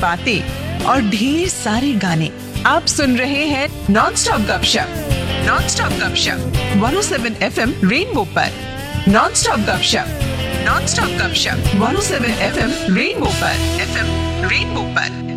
बातें और ढेर सारे गाने। आप सुन रहे हैं नॉन स्टॉप गपशप 107 FM रेनबो पर। नॉन स्टॉप गपशप 107 FM रेनबो पर।